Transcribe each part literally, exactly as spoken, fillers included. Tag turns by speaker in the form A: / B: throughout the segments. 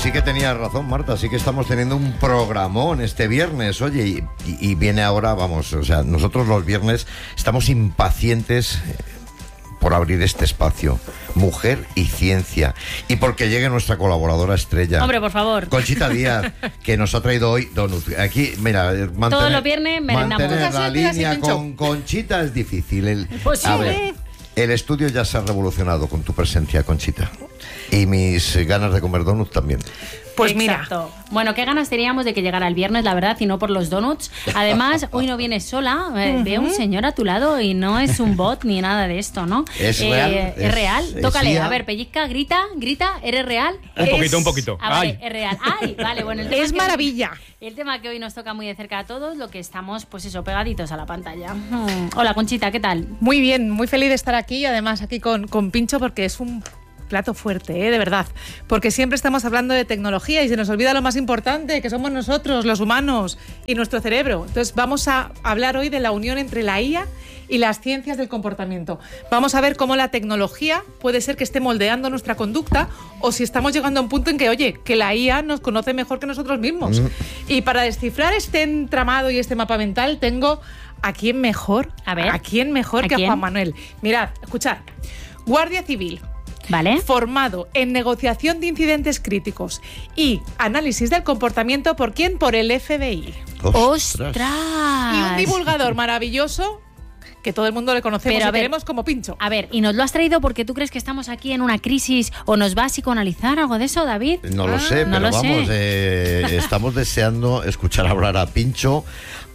A: sí que tenías razón, Marta, sí que estamos teniendo un programón este viernes, oye, y, y, y viene ahora, vamos, o sea, nosotros los viernes estamos impacientes por abrir este espacio, Mujer y Ciencia, y porque llegue nuestra colaboradora estrella.
B: Hombre, por favor.
A: Conchita Díaz, que nos ha traído hoy donut. Aquí, mira, mantener,
B: todos los viernes merendamos.
A: mantener la línea con Conchita es difícil. El,
B: pues
A: a
B: sí.
A: ver, el estudio ya se ha revolucionado con tu presencia, Conchita. Y mis ganas de comer donuts también.
C: Pues
B: Exacto.
C: mira.
B: Bueno, qué ganas teníamos de que llegara el viernes, la verdad, y no por los donuts. Además, hoy no vienes sola, eh, uh-huh. Veo un señor a tu lado y no es un bot ni nada de esto, ¿no?
A: Es eh, real.
B: Es,
A: es
B: real.
A: Es
B: Tócale,
A: ya.
B: a ver, pellizca, grita, grita, ¿eres real?
D: Un
B: es...
D: poquito, un poquito.
B: Ah, vale,
D: Ay.
B: es real. Ay, vale, bueno. El tema
C: es
B: que
C: maravilla.
B: Hoy, el tema que hoy nos toca muy de cerca a todos, lo que estamos, pues eso, pegaditos a la pantalla. Hmm. Hola, Conchita, ¿qué tal?
C: Muy bien, muy feliz de estar aquí y además aquí con, con Pincho porque es un plato fuerte, ¿eh? De verdad, porque siempre estamos hablando de tecnología y se nos olvida lo más importante, que somos nosotros, los humanos, y nuestro cerebro. Entonces vamos a hablar hoy de la unión entre la I A y las ciencias del comportamiento. Vamos a ver cómo la tecnología puede ser que esté moldeando nuestra conducta o si estamos llegando a un punto en que, oye, que la I A nos conoce mejor que nosotros mismos. Mm. Y para descifrar este entramado y este mapa mental tengo a quién mejor,
B: a ver,
C: a quién mejor
B: ¿a
C: que
B: quién?
C: a Juan Manuel. Mirad, escuchad, Guardia Civil.
B: ¿Vale?
C: Formado en negociación de incidentes críticos y análisis del comportamiento, ¿por quién? Por el F B I.
B: ¡Ostras!
C: Y un divulgador maravilloso que todo el mundo le conocemos
B: Pero,
C: y
B: ver,
C: queremos como Pincho.
B: A ver, ¿y nos lo has traído porque tú crees que estamos aquí en una crisis o nos va a psicoanalizar algo de eso, David?
A: No lo
B: ah,
A: sé,
B: no
A: pero
B: lo
A: vamos,
B: sé.
A: Eh, estamos deseando escuchar hablar a Pincho,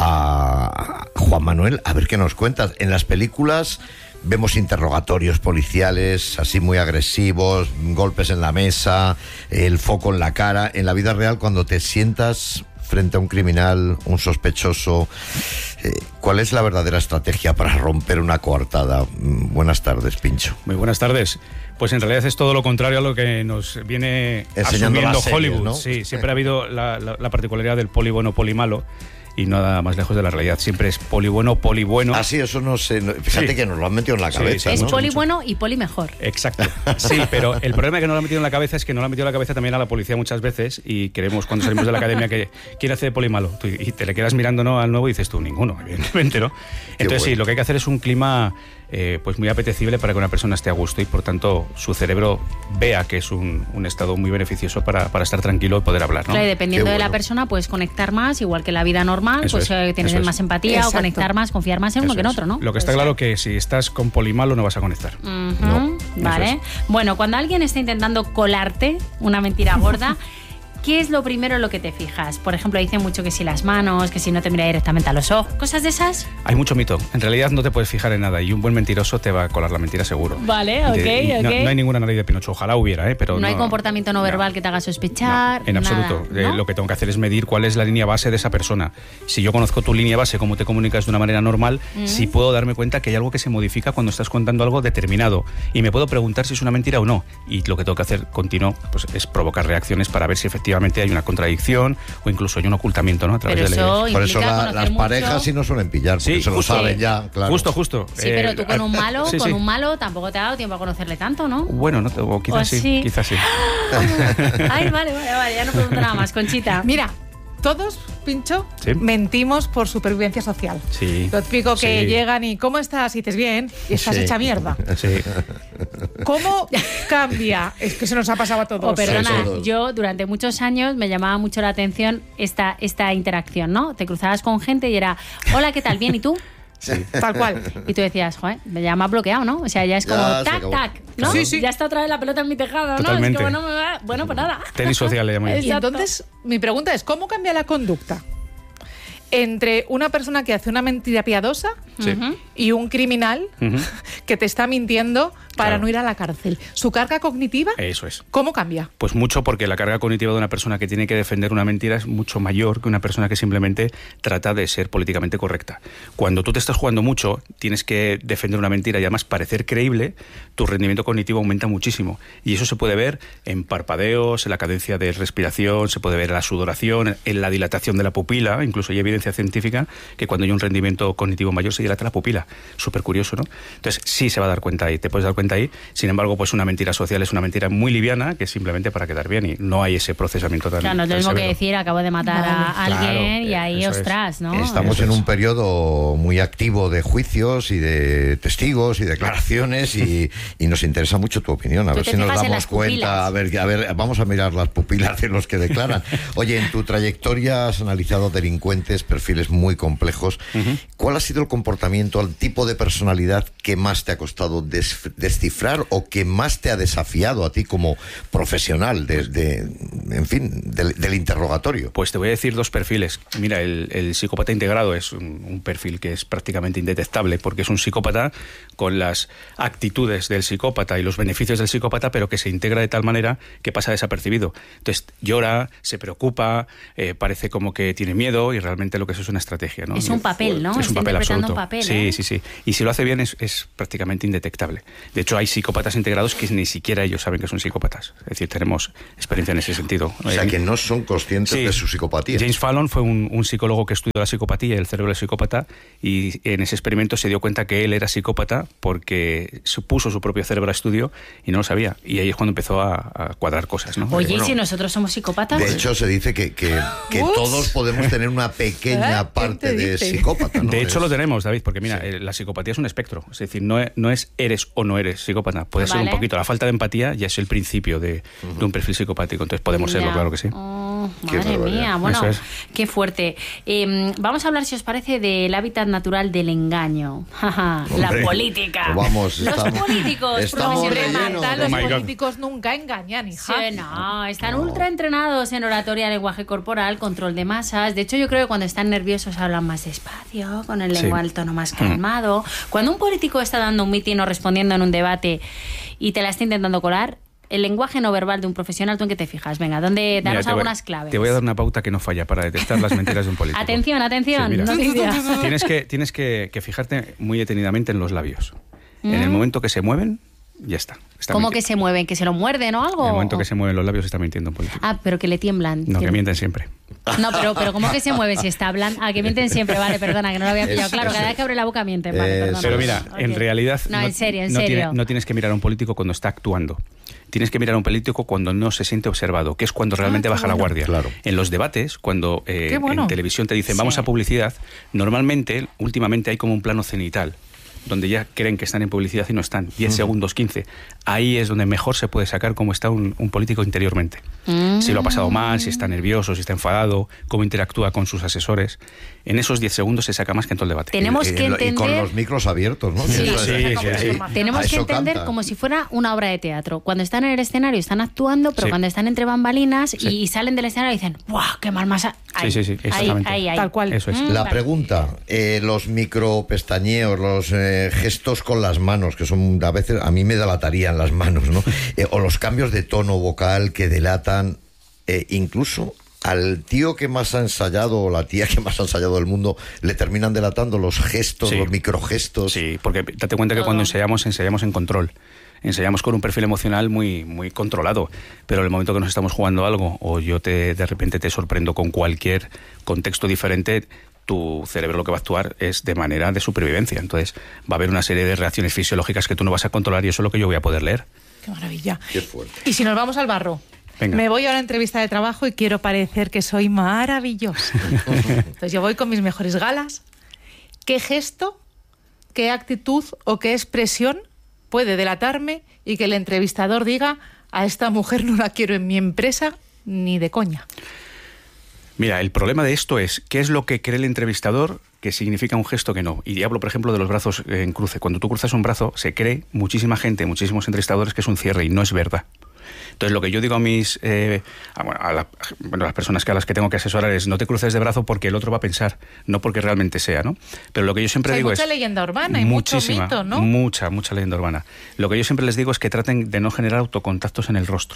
A: a Juan Manuel, a ver qué nos cuentas. En las películas vemos interrogatorios policiales así muy agresivos, golpes en la mesa, el foco en la cara. En la vida real, cuando te sientas frente a un criminal, un sospechoso, eh, ¿cuál es la verdadera estrategia para romper una coartada? Buenas tardes, Pincho.
D: Muy buenas tardes. Pues en realidad es todo lo contrario a lo que nos viene
A: enseñando
D: asumiendo
A: series,
D: Hollywood,
A: ¿no?
D: Sí, siempre ha habido la, la, la particularidad del poli bueno, poli malo. Y nada más lejos de la realidad. Siempre es poli bueno, poli bueno.
A: Ah, sí, eso no sé. Fíjate sí. que nos lo han metido en la cabeza.
B: Sí, sí.
A: ¿no?
B: Es poli bueno y poli mejor.
D: Exacto. Sí, pero el problema que no lo han metido en la cabeza es que no lo han metido en la cabeza también a la policía muchas veces y queremos cuando salimos de la academia que ¿quién hace de poli malo? Y te le quedas mirando, ¿no?, al nuevo y dices tú, ninguno, evidentemente, ¿no? Entonces bueno. sí, lo que hay que hacer es un clima eh, pues muy apetecible para que una persona esté a gusto y por tanto su cerebro vea que es un, un estado muy beneficioso para, para estar tranquilo y poder hablar, ¿no?
B: Claro, y dependiendo
A: Qué
B: de
A: bueno.
B: la persona puedes conectar más, igual que la vida normal,
D: Eso
B: pues
D: es,
B: eh, tienes más
D: es.
B: empatía
C: Exacto.
B: o conectar más, confiar más en uno
D: Eso
B: que en
D: es.
B: otro, ¿no?
D: Lo que está
B: pues,
D: claro que si estás con poli malo no vas a conectar.
B: Uh-huh,
D: no,
B: vale.
D: es.
B: Bueno, cuando alguien está intentando colarte una mentira gorda, ¿qué es lo primero en lo que te fijas? Por ejemplo, dicen mucho que si las manos, que si no te mira directamente a los ojos, cosas de esas.
D: Hay mucho mito. En realidad no te puedes fijar en nada y un buen mentiroso te va a colar la mentira seguro.
B: Vale, ok,
D: de,
B: ok.
D: No, no hay ninguna nariz de Pinocho. Ojalá hubiera, ¿eh? Pero
B: no,
D: no
B: hay comportamiento no verbal
D: no,
B: que te haga sospechar.
D: No, en
B: nada,
D: absoluto.
B: ¿no?
D: Eh, lo que tengo que hacer es medir cuál es la línea base de esa persona. Si yo conozco tu línea base, cómo te comunicas de una manera normal, mm. sí puedo darme cuenta que hay algo que se modifica cuando estás contando algo determinado. Y me puedo preguntar si es una mentira o no. Y lo que tengo que hacer continuo pues, es provocar reacciones para ver si efectivamente hay una contradicción o incluso hay un ocultamiento, ¿no? A través
B: pero
D: de
B: eso
D: la
A: Por eso la, las
B: mucho.
A: parejas sí no suelen pillar, porque
D: sí,
A: se lo
D: justo,
A: saben ya, claro.
D: Justo, justo.
B: Sí, pero tú con un malo,
D: sí,
B: con
D: sí.
B: un malo tampoco te ha dado tiempo a conocerle tanto, ¿no?
D: Bueno, no, o quizás
B: o
D: sí,
B: sí,
D: quizás sí.
B: Ay, vale, vale, vale, ya no pregunto nada más, Conchita.
C: Mira, todos, Pincho,
D: ¿Sí?
C: mentimos por supervivencia social.
D: Sí.
C: Lo típico que
D: sí.
C: llegan y ¿cómo estás? Y dices bien, y estás
A: Sí.
C: hecha mierda.
D: Sí.
C: ¿Cómo cambia? Es que se nos ha pasado a todos.
B: Oh, perdona,
A: Sí, sí.
B: yo durante muchos años me llamaba mucho la atención esta, esta interacción, ¿no? Te cruzabas con gente y era, hola, ¿qué tal? ¿Bien? ¿Y tú?
A: Sí.
C: Tal cual.
B: Y tú decías, joder, ya me ha bloqueado, ¿no? O sea, ya es como
A: Ya, se
B: tac,
A: acabó.
B: tac, ¿no?
C: Sí, sí.
B: Ya está otra vez la pelota en mi tejado, ¿no?
D: Totalmente.
B: Es que bueno, me va... bueno, pues nada.
D: Tenis social le llamo yo.
C: Y
B: Exacto.
C: entonces, mi pregunta es, ¿cómo cambia la conducta entre una persona que hace una mentira piadosa
D: Sí.
B: Ujú.
C: y un criminal
D: Ujú.
C: que te está mintiendo para
D: Claro.
C: no ir a la cárcel? ¿Su carga cognitiva?
D: Eso es.
C: ¿Cómo cambia?
D: Pues mucho, porque la carga cognitiva de una persona que tiene que defender una mentira es mucho mayor que una persona que simplemente trata de ser políticamente correcta. Cuando tú te estás jugando mucho, tienes que defender una mentira y además parecer creíble, tu rendimiento cognitivo aumenta muchísimo. Y eso se puede ver en parpadeos, en la cadencia de respiración, se puede ver en la sudoración, en la dilatación de la pupila. Incluso hay evidencia evidencia científica que cuando hay un rendimiento cognitivo mayor se dilata la pupila. Súper curioso, ¿no? Entonces sí se va a dar cuenta ahí, te puedes dar cuenta ahí. Sin embargo, pues una mentira social es una mentira muy liviana que es simplemente para quedar bien y no hay ese procesamiento tan.
B: Claro, no es lo mismo que decir acabo de matar vale. a alguien claro, y ahí ostras, es. ¿no?
A: Estamos
B: eso
A: en
B: es.
A: un periodo muy activo de juicios y de testigos y declaraciones y, y nos interesa mucho tu opinión. A ver si nos damos cuenta. A ver, a ver, vamos a mirar las pupilas de los que declaran. Oye, en tu trayectoria has analizado delincuentes, perfiles muy complejos. Uh-huh. ¿Cuál ha sido el comportamiento, el tipo de personalidad que más te ha costado des- descifrar o que más te ha desafiado a ti como profesional desde, en fin, del, del interrogatorio?
D: Pues te voy a decir dos perfiles. Mira, el, el psicópata integrado es un, un perfil que es prácticamente indetectable porque es un psicópata con las actitudes del psicópata y los beneficios del psicópata, pero que se integra de tal manera que pasa desapercibido. Entonces llora, se preocupa, eh, parece como que tiene miedo y realmente lo que eso es una estrategia, ¿no?
B: Es un papel, ¿no?
D: Es un papel absoluto.
B: Un papel,
D: sí,
B: ¿eh?
D: sí, sí. Y si lo hace bien es, es prácticamente indetectable. De hecho, hay psicópatas integrados que ni siquiera ellos saben que son psicópatas. Es decir, tenemos experiencia en ese sentido.
A: O sea, que no son conscientes sí. de su psicopatía.
D: James Fallon fue un, un psicólogo que estudió la psicopatía y el cerebro del psicópata, y en ese experimento se dio cuenta que él era psicópata porque puso su propio cerebro a estudio y no lo sabía. Y ahí es cuando empezó a, a cuadrar cosas, ¿no?
B: Oye, ¿y
A: bueno,
B: si nosotros somos psicópatas?
A: De hecho, se dice que, que, que todos podemos tener una pequeña
C: ¿Eh?
A: parte de psicópata, ¿no?
D: De hecho,
A: es...
D: lo tenemos, David, porque mira, sí. la psicopatía es un espectro. Es decir, no es, no es eres o no eres psicópata. Puede vale. ser un poquito. La falta de empatía ya es el principio de, uh-huh. de un perfil psicopático. Entonces podemos ya. serlo, claro que sí.
B: Oh, madre mía, bueno, es. qué fuerte. Eh, vamos a hablar, si os parece, del hábitat natural del engaño. La política.
A: Vamos,
B: los
A: estamos,
B: políticos
A: estamos
B: rellenos.
C: Los oh políticos nunca engañan, hija.
B: Sí, no, están no. ultra entrenados en oratoria, lenguaje corporal, control de masas. De hecho, yo creo que cuando están nerviosos hablan más despacio, con el lenguaje sí. al tono más calmado. Mm. Cuando un político está dando un mitin o respondiendo en un debate y te la está intentando colar, el lenguaje no verbal de un profesional, ¿tú en qué te fijas? Venga, ¿dónde danos Mira, algunas
D: voy,
B: claves?
D: Te voy a dar una pauta que no falla para detectar las mentiras de un político.
B: Atención, atención.
D: Sí,
B: no
D: tienes que, tienes que, que fijarte muy detenidamente en los labios. ¿Mm? En el momento que se mueven, ya está. está
B: ¿Cómo
D: mintiendo.
B: que se mueven? ¿Que se lo muerden o algo?
D: En el momento que se mueven los labios está mintiendo un político.
B: Ah, pero que le tiemblan.
D: No,
B: que,
D: que mienten siempre.
B: No, pero, pero ¿cómo que se mueven si está hablando? Ah, que mienten siempre, vale, perdona, que no lo había pillado. Es, claro, es, cada vez que abre la boca mienten, vale, perdona.
D: Pero mira, okay. en realidad
B: no, en serio, en
D: no,
B: serio.
D: Tiene, no tienes que mirar a un político cuando está actuando. Tienes que mirar a un político cuando no se siente observado, que es cuando realmente ah, baja bueno. la guardia.
A: Claro.
D: En los debates, cuando eh,
C: bueno.
D: en televisión te dicen sí. vamos a publicidad, normalmente, últimamente hay como un plano cenital, donde ya creen que están en publicidad y no están, diez uh-huh. segundos, quince. Ahí es donde mejor se puede sacar cómo está un, un político interiormente. Uh-huh. Si lo ha pasado mal, si está nervioso, si está enfadado, cómo interactúa con sus asesores. En esos diez segundos se saca más que en todo el debate.
B: Tenemos
A: y,
B: que
A: y,
B: entender...
A: y con los micros abiertos, ¿no?
B: Sí,
A: sí,
B: sí,
D: sí, sí, sí.
B: Tenemos que entender canta. como si fuera una obra de teatro. Cuando están en el escenario están actuando, pero sí. cuando están entre bambalinas sí. y salen del escenario dicen ¡buah, qué mal más!
D: Sí, sí, sí, exactamente.
B: Ahí, ahí, ahí.
C: Tal cual.
D: Eso es.
B: Mm,
A: La
B: vale.
A: pregunta, eh, los micropestañeos, los eh, gestos con las manos, que son a veces, a mí me delatarían las manos, ¿no? Eh, o los cambios de tono vocal que delatan, eh, incluso al tío que más ha ensayado o la tía que más ha ensayado del mundo le terminan delatando los gestos, sí. los microgestos.
D: Sí, porque date cuenta que cuando ensayamos, ensayamos en control. Ensayamos con un perfil emocional muy, muy controlado, pero en el momento que nos estamos jugando algo o yo te de repente te sorprendo con cualquier contexto diferente, tu cerebro lo que va a actuar es de manera de supervivencia. Entonces va a haber una serie de reacciones fisiológicas que tú no vas a controlar y eso es lo que yo voy a poder leer.
C: Qué maravilla.
A: Qué fuerte.
C: Y si nos vamos al barro.
D: Venga.
C: Me voy a una entrevista de trabajo y quiero parecer que soy maravillosa. Entonces yo voy con mis mejores galas. ¿Qué gesto, qué actitud o qué expresión puede delatarme y que el entrevistador diga a esta mujer no la quiero en mi empresa ni de coña?
D: Mira, el problema de esto es qué es lo que cree el entrevistador que significa un gesto que no. Y hablo, por ejemplo, de los brazos en cruce. Cuando tú cruzas un brazo, se cree muchísima gente, muchísimos entrevistadores que es un cierre y no es verdad. Entonces, lo que yo digo a mis eh, a, a, la, bueno, a las personas que a las que tengo que asesorar es no te cruces de brazo porque el otro va a pensar, no porque realmente sea, ¿no? Pero lo que yo siempre
C: o sea,
D: digo
C: hay mucha
D: es...
C: mucha leyenda urbana y
D: muchísima,
C: mucho mito, ¿no?
D: Mucha, mucha leyenda urbana. Lo que yo siempre les digo es que traten de no generar autocontactos en el rostro.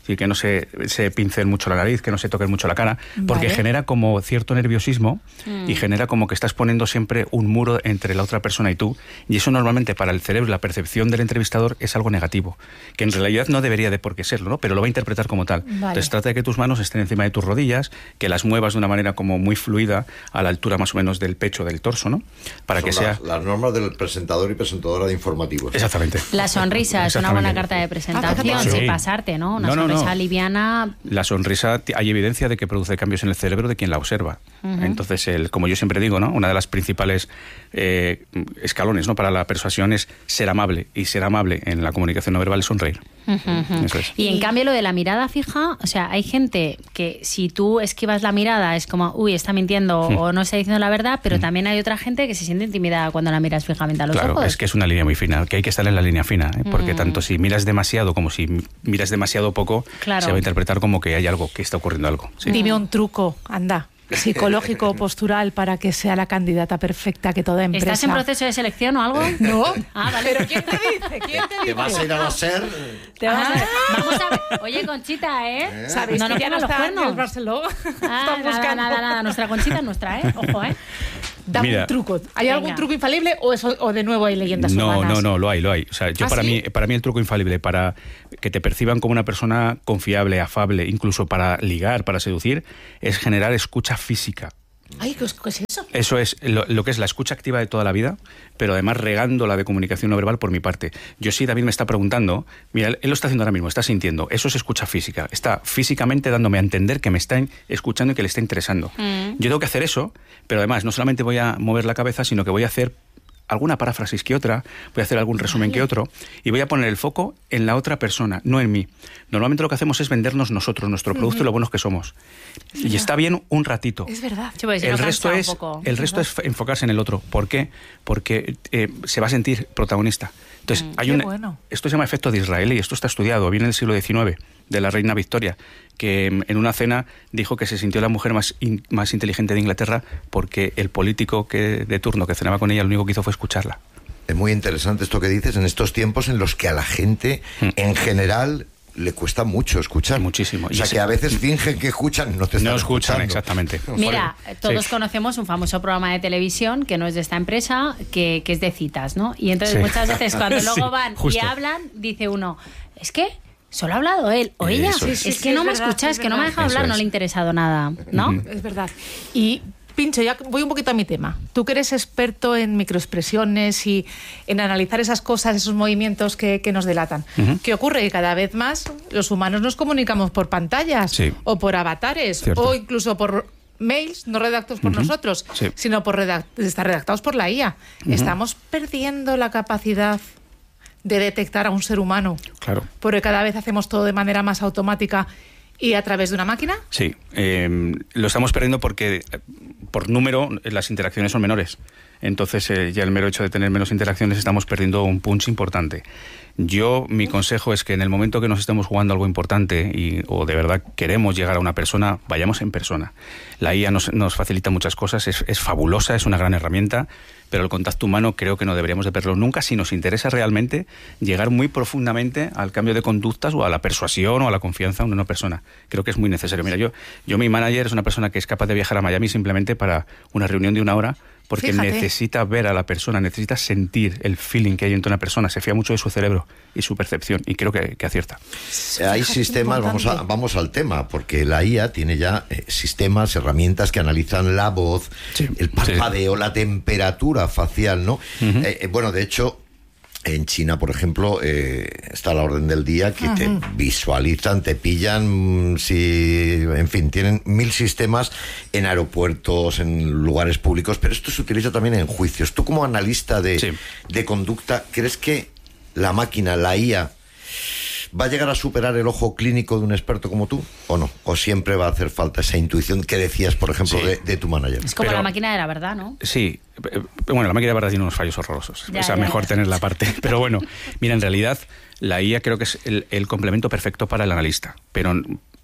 D: decir, que no se, se pincen mucho la nariz, que no se toquen mucho la cara, porque vale. genera como cierto nerviosismo mm. y genera como que estás poniendo siempre un muro entre la otra persona y tú, y eso normalmente para el cerebro, la percepción del entrevistador es algo negativo, que en realidad no debería de por qué serlo, ¿no? Pero lo va a interpretar como tal. Vale. Entonces trata de que tus manos estén encima de tus rodillas, que las muevas de una manera como muy fluida a la altura más o menos del pecho, del torso, ¿no? Para
A: Son
D: que sea...
A: Las, las normas del presentador y presentadora de informativos.
D: Exactamente.
B: La sonrisa es una buena carta de presentación, ah, sí. sin pasarte, ¿no? Una no, no, sonrisa no. liviana.
D: La sonrisa, hay evidencia de que produce cambios en el cerebro de quien la observa. Uh-huh. Entonces, el, como yo siempre digo, ¿no? Una de las principales eh, escalones, ¿no? para la persuasión es ser amable, y ser amable en la comunicación no verbal es sonreír.
B: Uh-huh, uh-huh. Eso es. Y en cambio lo de la mirada fija, o sea, hay gente que si tú esquivas la mirada es como, uy, está mintiendo uh-huh. o no está diciendo la verdad, pero uh-huh. también hay otra gente que se siente intimidada cuando la miras fijamente a los
D: claro,
B: ojos.
D: Claro, es que es una línea muy fina, que hay que estar en la línea fina, ¿eh? Porque uh-huh. tanto si miras demasiado como si miras demasiado poco, claro. se va a interpretar como que hay algo, que está ocurriendo algo.
C: ¿Sí? Dime un truco, anda. Psicológico o postural para que sea la candidata perfecta que toda empresa...
B: ¿Estás en proceso de selección o algo?
C: No.
B: Ah, vale.
C: ¿Pero quién te dice? ¿Quién te dice?
A: ¿Te vas a ir a la SER?
B: ¿Te vas ah. a... Vamos a ver. Oye, Conchita, ¿eh? ¿Eh?
C: ¿Sabéis no, que no ya no los está en el Barcelona?
B: Ah, nada, nada, nada. Nuestra Conchita es nuestra, ¿eh? Ojo, ¿eh?
C: Dame Mira, un truco. ¿Hay Venga. algún truco infalible o, eso, o de nuevo hay leyendas
D: no,
C: urbanas?
D: No, no, lo hay, lo hay. O sea, yo ¿Ah, para, sí? mí, para mí el truco infalible, para que te perciban como una persona confiable, afable, incluso para ligar, para seducir, es generar escucha física.
C: Ay, ¿qué es eso?
D: Eso es lo, lo que es la escucha activa de toda la vida, pero además regando la de comunicación no verbal por mi parte. Yo sí, David me está preguntando, mira, él lo está haciendo ahora mismo, está sintiendo, eso es escucha física, está físicamente dándome a entender que me está escuchando y que le está interesando. Mm. Yo tengo que hacer eso, pero además no solamente voy a mover la cabeza, sino que voy a hacer alguna paráfrasis que otra, voy a hacer algún resumen vale. que otro, y voy a poner el foco en la otra persona, no en mí. Normalmente lo que hacemos es vendernos nosotros, nuestro producto uh-huh. y lo buenos que somos. Es y está bien un ratito.
C: Es verdad.
B: Sí, pues,
D: el resto, es, el resto es enfocarse en el otro. ¿Por qué? Porque eh, se va a sentir protagonista. Entonces, mm, hay un,
C: bueno.
D: esto se llama efecto Disraeli, y esto está estudiado, viene del siglo diecinueve, de la reina Victoria, que en una cena dijo que se sintió la mujer más, in, más inteligente de Inglaterra porque el político que, de turno que cenaba con ella lo único que hizo fue escucharla.
A: Es muy interesante esto que dices en estos tiempos en los que a la gente, mm. en general, le cuesta mucho escuchar.
D: Muchísimo.
A: O sea, que a veces fingen que escuchan, no te están
D: no escuchan,
A: escuchando.
D: Exactamente.
B: Mira, todos
D: sí.
B: conocemos un famoso programa de televisión que no es de esta empresa, que, que es de citas, ¿no? Y entonces sí. muchas veces cuando luego sí, van
D: justo.
B: y hablan, dice uno, es que solo ha hablado él o ella.
A: Eso
B: es,
A: sí,
B: es
C: sí,
B: que
C: sí,
B: no
C: es
B: me
C: verdad,
B: escucha, es que no me ha dejado
D: Eso
B: hablar,
D: es.
B: no le ha interesado nada, ¿no?
D: Uh-huh.
C: Es verdad. Y Pincho, ya voy un poquito a mi tema. Tú que eres experto en microexpresiones y en analizar esas cosas, esos movimientos que, que nos delatan. Uh-huh. ¿Qué ocurre? Que cada vez más los humanos nos comunicamos por pantallas
D: sí.
C: o por avatares
D: Cierto.
C: o incluso por mails no redactados por uh-huh. nosotros, sí. sino por redact- estar redactados por la I A. Uh-huh. Estamos perdiendo la capacidad de detectar a un ser humano.
D: Claro.
C: Porque cada vez hacemos todo de manera más automática y a través de una máquina.
D: Sí, eh, lo estamos perdiendo porque por número las interacciones son menores. Entonces eh, ya el mero hecho de tener menos interacciones estamos perdiendo un punch importante. Yo, mi consejo es que en el momento que nos estemos jugando algo importante y, o de verdad queremos llegar a una persona, vayamos en persona. La I A nos, nos facilita muchas cosas, es, es fabulosa, es una gran herramienta, pero el contacto humano creo que no deberíamos de perderlo nunca si nos interesa realmente llegar muy profundamente al cambio de conductas o a la persuasión o a la confianza en una persona. Creo que es muy necesario. Mira, yo, yo mi manager es una persona que es capaz de viajar a Miami simplemente para una reunión de una hora porque Fíjate. necesita ver a la persona, necesita sentir el feeling que hay entre una persona, se fía mucho de su cerebro y su percepción, y creo que, que acierta.
A: Hay sistemas, vamos, a, vamos al tema, porque la I A tiene ya eh, sistemas, herramientas que analizan la voz, sí, el parpadeo, sí. la temperatura facial, ¿no? Uh-huh. Eh, eh, bueno, de hecho, en China, por ejemplo, eh, está a la orden del día que uh-huh. te visualizan, te pillan, si, en fin, tienen mil sistemas en aeropuertos, en lugares públicos, pero esto se utiliza también en juicios. Tú, como analista de, sí. de conducta, ¿crees que la máquina, la I A, va a llegar a superar el ojo clínico de un experto como tú, o no? ¿O siempre va a hacer falta esa intuición que decías, por ejemplo, sí. de, de tu manager?
B: Es como
D: pero,
B: la máquina de la verdad, ¿no?
D: Sí. Bueno, la máquina de la verdad tiene unos fallos horrorosos.
B: Ya,
D: o sea,
B: ya,
D: mejor
B: ya.
D: tener la parte. Pero bueno, mira, en realidad la I A creo que es el, el complemento perfecto para el analista. Pero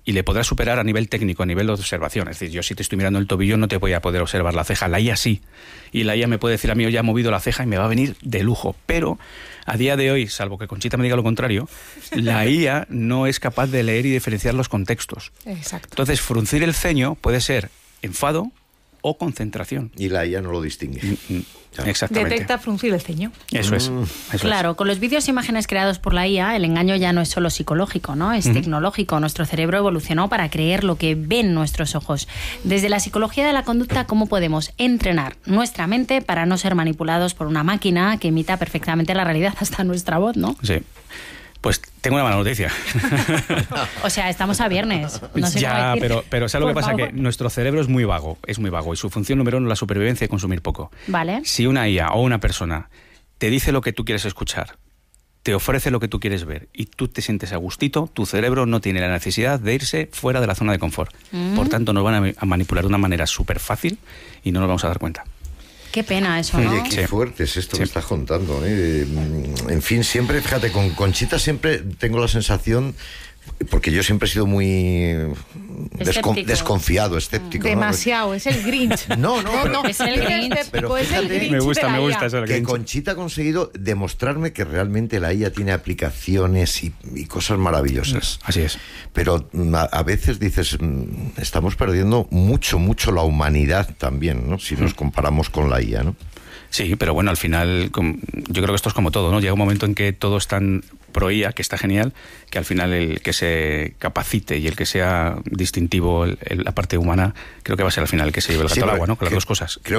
D: y le podrá superar a nivel técnico, a nivel de observación. Es decir, yo si te estoy mirando el tobillo no te voy a poder observar la ceja, la I A sí. Y la I A me puede decir a mí, oye, ha movido la ceja y me va a venir de lujo. Pero a día de hoy, salvo que Conchita me diga lo contrario, la I A no es capaz de leer y diferenciar los contextos.
C: Exacto.
D: Entonces, fruncir el ceño puede ser enfado o concentración.
A: Y la I A no lo distingue.
D: Mm, mm, Exactamente.
C: Detecta fruncir el ceño.
D: Eso es. Eso
B: Claro,
D: es.
B: con los vídeos e imágenes creados por la I A, el engaño ya no es solo psicológico, ¿no? Es uh-huh. tecnológico. Nuestro cerebro evolucionó para creer lo que ven nuestros ojos. Desde la psicología de la conducta, ¿cómo podemos entrenar nuestra mente para no ser manipulados por una máquina que imita perfectamente la realidad, hasta nuestra voz, ¿no?
D: Sí. Pues tengo una mala noticia.
B: O sea, estamos a viernes. No sé
D: ya,
B: cómo
D: pero, pero ¿sabes lo que pasa?
B: favor.
D: Que nuestro cerebro es muy vago, es muy vago, y su función número uno es la supervivencia y consumir poco.
B: Vale.
D: Si una I A o una persona te dice lo que tú quieres escuchar, te ofrece lo que tú quieres ver y tú te sientes a gustito, tu cerebro no tiene la necesidad de irse fuera de la zona de confort. Mm. Por tanto, nos van a manipular de una manera súper fácil y no nos vamos a dar cuenta.
B: Qué pena eso, ¿no?
A: Oye, qué
D: Sí.
A: fuerte es esto
D: Sí.
A: que estás contando, ¿eh? En fin, siempre, fíjate, con Conchita siempre tengo la sensación, porque yo siempre he sido muy descon-
B: Escéptico.
A: desconfiado, escéptico.
C: Demasiado, es el Grinch.
A: No, no, pero,
B: Es el Grinch.
A: pero
C: es el
A: fíjate,
C: Grinch
D: Me gusta,
C: de la
D: me
C: I A.
D: gusta eso.
A: ¿no? Que Conchita ha conseguido demostrarme que realmente la I A tiene aplicaciones y, y cosas maravillosas.
D: Así es.
A: Pero mm, a, a veces dices, mm, estamos perdiendo mucho, mucho la humanidad también, ¿no? Si nos comparamos con la I A, ¿no?
D: Sí, pero bueno, al final com- yo creo que esto es como todo, ¿no? Llega un momento en que todo es tan pro I A, que está genial, que al final el que se capacite y el que sea distintivo, el- el- la parte humana, creo que va a ser al final el que se lleve el gato
A: Sí,
D: al
A: pero
D: agua, ¿no? Con las
A: que-
D: dos cosas.
A: creo